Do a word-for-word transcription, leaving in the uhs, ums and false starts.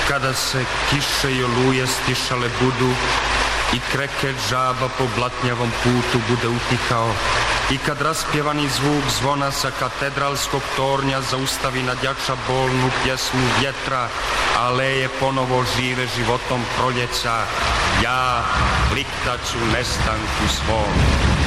kada se kiše i oluje stišale budu i kreket žaba po blatnjavom putu bude utihao i kad raspjevani zvuk zvona sa katedralskog tornja zaustavi nadjača bolnu pjesmu vjetra, aleje ponovo žive životom proljeća, ja liktaću nestanku svom.